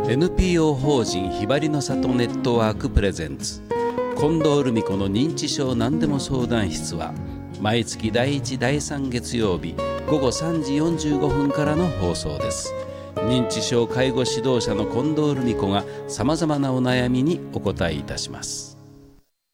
NPO 法人ひばりの里ネットワークプレゼンツ近藤留美子の認知症何でも相談室は毎月第1第3月曜日午後3時45分からの放送です。認知症介護指導者の近藤留美子がさまざまなお悩みにお答えいたします。